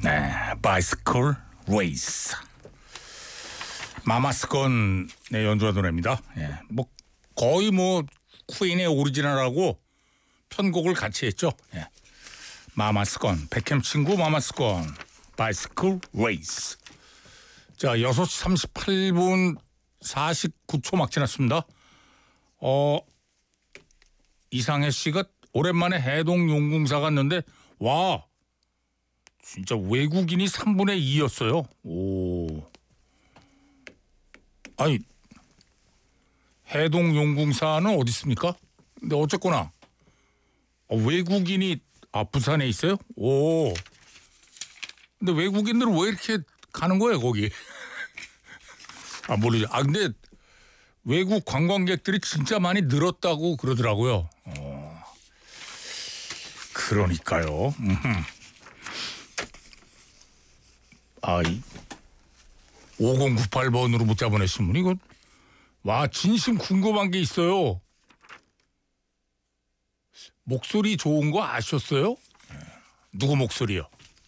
네, 바이스클 레이스. 마마스건의 연주한 노래입니다. 예, 뭐 거의 뭐 퀸의 오리지널하고 편곡을 같이 했죠. 예. 마마스건, 백햄 친구 마마스건, 바이스클 레이스. 자, 6시 38분 49초 막 지났습니다. 이상해 씨가 오랜만에 해동용궁사 갔는데 와, 진짜 외국인이 3분의 2였어요. 오. 아니, 해동용궁사는 어디 있습니까? 근데 어쨌거나 외국인이 부산에 있어요? 오. 근데 외국인들은 왜 이렇게 가는 거예요, 거기? 모르죠. 근데 외국 관광객들이 진짜 많이 늘었다고 그러더라고요. 그러니까요. 5098번으로 문자 보내신 분이 이거 와, 진심 궁금한 게 있어요. 목소리 좋은 거 아셨어요? 누구 목소리요?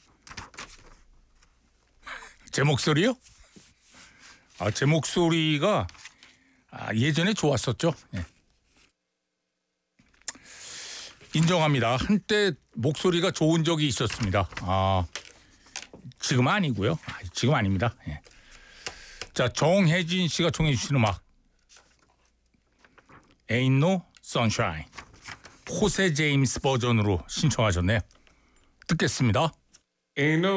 제 목소리요? 제 목소리가 예전에 좋았었죠. 예. 인정합니다. 한때 목소리가 좋은 적이 있었습니다. 지금 아니고요. 지금 아닙니다. 예. 자, 정혜진 씨가 청해 주신 음악 Ain't No Sunshine, 호세 제임스 버전으로 신청하셨네요. 듣겠습니다. Ain't no